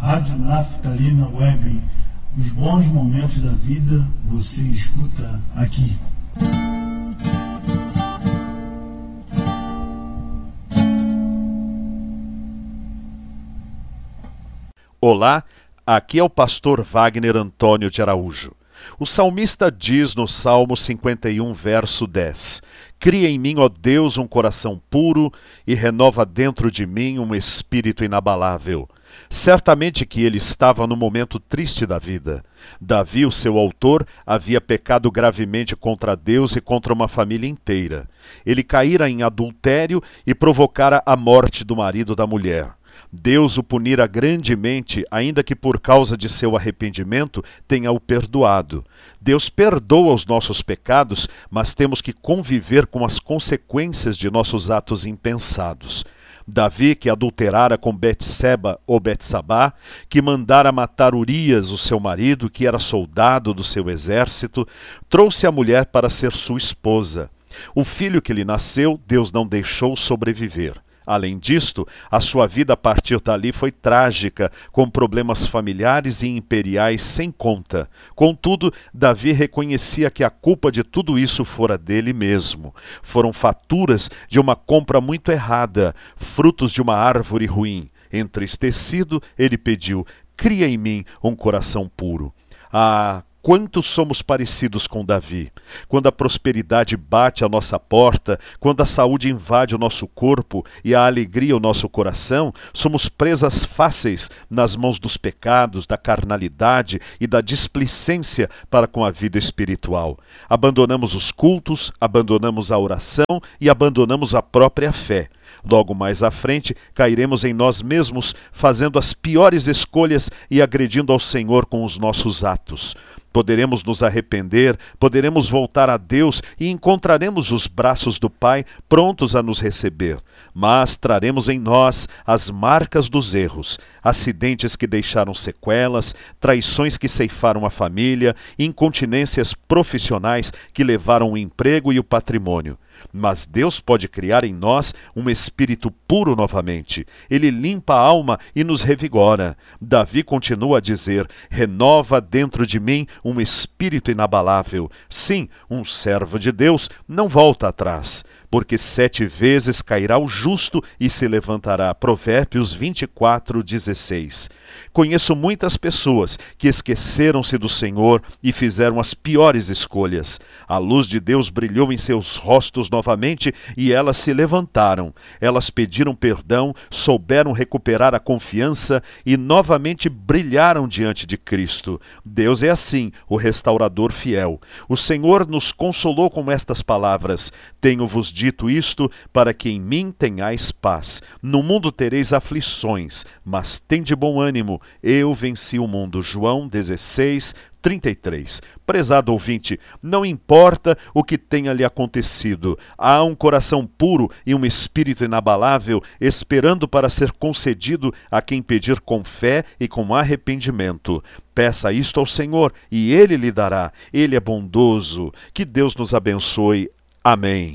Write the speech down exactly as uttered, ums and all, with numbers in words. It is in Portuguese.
Rádio Naftalina Web. Os bons momentos da vida você escuta aqui. Olá, aqui é o pastor Wagner Antônio de Araújo. O salmista diz no Salmo cinquenta e um, verso dez: Cria em mim, ó Deus, um coração puro e renova dentro de mim um espírito inabalável. Certamente que ele estava no momento triste da vida. Davi, o seu autor, havia pecado gravemente contra Deus e contra uma família inteira. Ele caíra em adultério e provocara a morte do marido da mulher. Deus o punira grandemente, ainda que por causa de seu arrependimento tenha-o perdoado. Deus perdoa os nossos pecados, mas temos que conviver com as consequências de nossos atos impensados. Davi, que adulterara com Betseba ou Betsabá, que mandara matar Urias, o seu marido, que era soldado do seu exército, trouxe a mulher para ser sua esposa. O filho que lhe nasceu, Deus não deixou sobreviver. Além disto, a sua vida a partir dali foi trágica, com problemas familiares e imperiais sem conta. Contudo, Davi reconhecia que a culpa de tudo isso fora dele mesmo. Foram faturas de uma compra muito errada, frutos de uma árvore ruim. Entristecido, ele pediu: cria em mim um coração puro. Ah, quanto somos parecidos com Davi. Quando a prosperidade bate à nossa porta, quando a saúde invade o nosso corpo e a alegria o nosso coração, somos presas fáceis nas mãos dos pecados, da carnalidade e da displicência para com a vida espiritual. Abandonamos os cultos, abandonamos a oração e abandonamos a própria fé. Logo mais à frente, cairemos em nós mesmos, fazendo as piores escolhas e agredindo ao Senhor com os nossos atos. Poderemos nos arrepender, poderemos voltar a Deus e encontraremos os braços do Pai prontos a nos receber. Mas traremos em nós as marcas dos erros, acidentes que deixaram sequelas, traições que ceifaram a família, incontinências profissionais que levaram o emprego e o patrimônio. Mas Deus pode criar em nós um espírito puro novamente. Ele limpa a alma e nos revigora. Davi continua a dizer: renova dentro de mim um espírito inabalável. Sim, um servo de Deus não volta atrás, porque sete vezes cairá o justo e se levantará. Provérbios vinte e quatro, dezesseis. Conheço muitas pessoas que esqueceram-se do Senhor e fizeram as piores escolhas. A luz de Deus brilhou em seus rostos novamente e elas se levantaram. Elas pediram perdão, souberam recuperar a confiança e novamente brilharam diante de Cristo. Deus é assim, o restaurador fiel. O Senhor nos consolou com estas palavras: tenho-vos dito isto para que em mim tenhais paz. No mundo tereis aflições, mas tende bom ânimo, eu venci o mundo. João dezesseis, trinta e três. Prezado ouvinte, não importa o que tenha lhe acontecido, há um coração puro e um espírito inabalável esperando para ser concedido a quem pedir com fé e com arrependimento. Peça isto ao Senhor e Ele lhe dará. Ele é bondoso. Que Deus nos abençoe. Amém.